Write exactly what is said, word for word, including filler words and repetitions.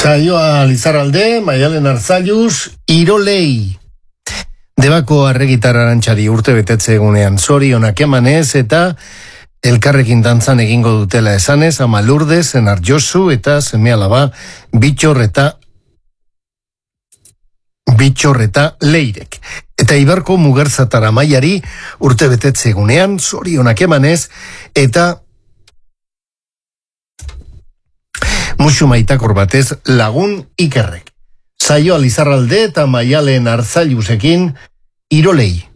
Saioa Lizarralde, Maialen Arzalluz, Irolei. Debako arregitar arantxari urte betetze egunean zorionak emanez eta elkarrekin dantzan egingo dutela esanez, ama Lourdes, Enar Josu eta seme alaba Bitxor eta Bitxor eta Leirek. Eta Ibarko Mugerzatara Maiari urte betetze egunean zorionak emanez eta musu maitakor batez lagun Ikerrek. Saioa Lizarralde eta Maialen Arzalluzekin Irolei.